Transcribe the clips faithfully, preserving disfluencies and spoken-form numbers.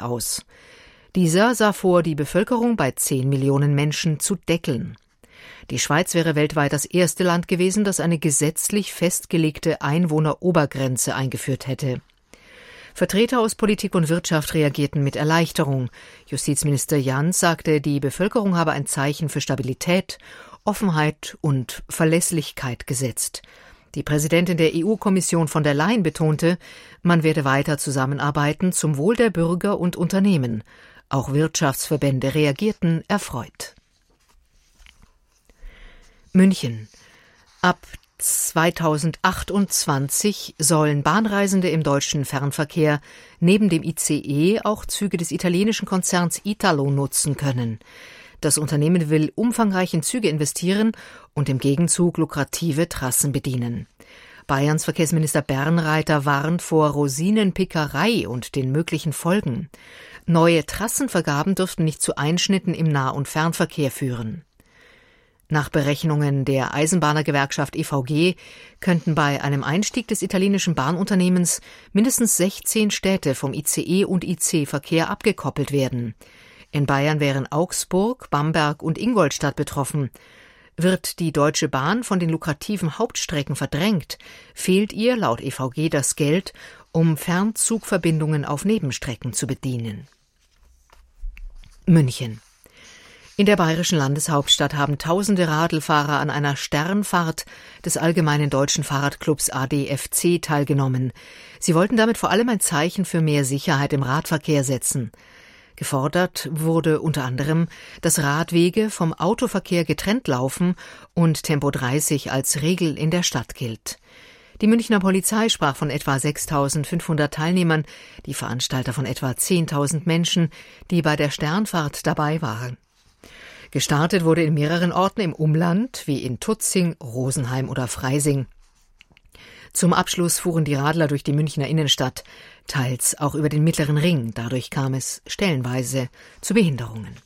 aus. Dieser sah vor, die Bevölkerung bei zehn Millionen Menschen zu deckeln. Die Schweiz wäre weltweit das erste Land gewesen, das eine gesetzlich festgelegte Einwohnerobergrenze eingeführt hätte. Vertreter aus Politik und Wirtschaft reagierten mit Erleichterung. Justizminister Jans sagte, die Bevölkerung habe ein Zeichen für Stabilität, Offenheit und Verlässlichkeit gesetzt. Die Präsidentin der E U-Kommission von der Leyen betonte, man werde weiter zusammenarbeiten zum Wohl der Bürger und Unternehmen. Auch Wirtschaftsverbände reagierten erfreut. München. Ab zweitausendachtundzwanzig sollen Bahnreisende im deutschen Fernverkehr neben dem I C E auch Züge des italienischen Konzerns Italo nutzen können. Das Unternehmen will umfangreich in Züge investieren und im Gegenzug lukrative Trassen bedienen. Bayerns Verkehrsminister Bernreiter warnt vor Rosinenpickerei und den möglichen Folgen. Neue Trassenvergaben dürften nicht zu Einschnitten im Nah- und Fernverkehr führen. Nach Berechnungen der Eisenbahnergewerkschaft E V G könnten bei einem Einstieg des italienischen Bahnunternehmens mindestens sechzehn Städte vom I C E- und I C-Verkehr abgekoppelt werden. In Bayern wären Augsburg, Bamberg und Ingolstadt betroffen. Wird die Deutsche Bahn von den lukrativen Hauptstrecken verdrängt, fehlt ihr laut E V G das Geld, um Fernzugverbindungen auf Nebenstrecken zu bedienen. München. In der bayerischen Landeshauptstadt haben tausende Radlfahrer an einer Sternfahrt des Allgemeinen Deutschen Fahrradclubs A D F C teilgenommen. Sie wollten damit vor allem ein Zeichen für mehr Sicherheit im Radverkehr setzen. Gefordert wurde unter anderem, dass Radwege vom Autoverkehr getrennt laufen und Tempo dreißig als Regel in der Stadt gilt. Die Münchner Polizei sprach von etwa sechstausendfünfhundert Teilnehmern, die Veranstalter von etwa zehntausend Menschen, die bei der Sternfahrt dabei waren. Gestartet wurde in mehreren Orten im Umland, wie in Tutzing, Rosenheim oder Freising. Zum Abschluss fuhren die Radler durch die Münchner Innenstadt, teils auch über den Mittleren Ring. Dadurch kam es stellenweise zu Behinderungen.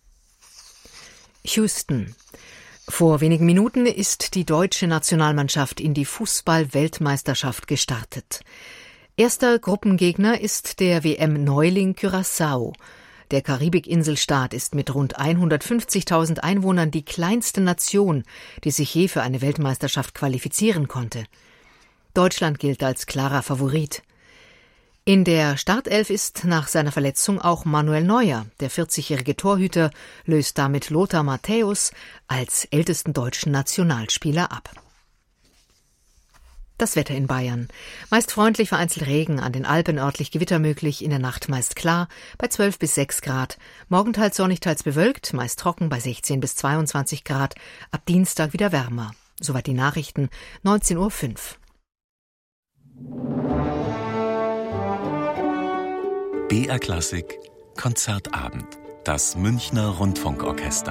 Houston. Vor wenigen Minuten ist die deutsche Nationalmannschaft in die Fußball-Weltmeisterschaft gestartet. Erster Gruppengegner ist der W M-Neuling Curaçao. Der Karibikinselstaat ist mit rund hundertfünfzigtausend Einwohnern die kleinste Nation, die sich je für eine Weltmeisterschaft qualifizieren konnte. Deutschland gilt als klarer Favorit. In der Startelf ist nach seiner Verletzung auch Manuel Neuer. Der vierzigjährige Torhüter löst damit Lothar Matthäus als ältesten deutschen Nationalspieler ab. Das Wetter in Bayern. Meist freundlich, vereinzelt Regen, an den Alpen örtlich Gewitter möglich, in der Nacht meist klar, bei zwölf bis sechs Grad. Morgen teils sonnig, teils bewölkt, meist trocken bei sechzehn bis zweiundzwanzig Grad. Ab Dienstag wieder wärmer. Soweit die Nachrichten, neunzehn Uhr fünf. B R Klassik Konzertabend. Das Münchner Rundfunkorchester.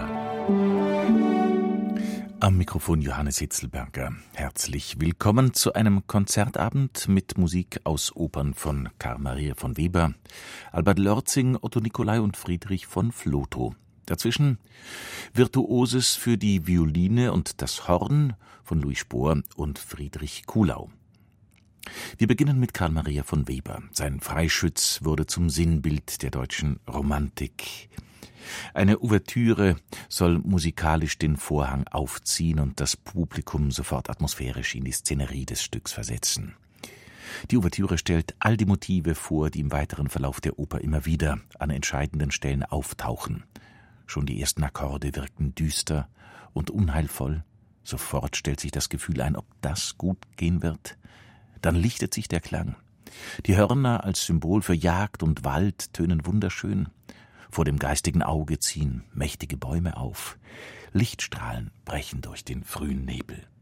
Am Mikrofon Johannes Hitzelberger. Herzlich willkommen zu einem Konzertabend mit Musik aus Opern von Karl Maria von Weber, Albert Lörtzing, Otto Nicolai und Friedrich von Flotow. Dazwischen Virtuoses für die Violine und das Horn von Louis Spohr und Friedrich Kuhlau. Wir beginnen mit Karl Maria von Weber. Sein Freischütz wurde zum Sinnbild der deutschen Romantik. Eine Ouvertüre soll musikalisch den Vorhang aufziehen und das Publikum sofort atmosphärisch in die Szenerie des Stücks versetzen. Die Ouvertüre stellt all die Motive vor, die im weiteren Verlauf der Oper immer wieder an entscheidenden Stellen auftauchen. Schon die ersten Akkorde wirken düster und unheilvoll. Sofort stellt sich das Gefühl ein, ob das gut gehen wird. Dann lichtet sich der Klang. Die Hörner als Symbol für Jagd und Wald tönen wunderschön. Vor dem geistigen Auge ziehen mächtige Bäume auf. Lichtstrahlen brechen durch den frühen Nebel.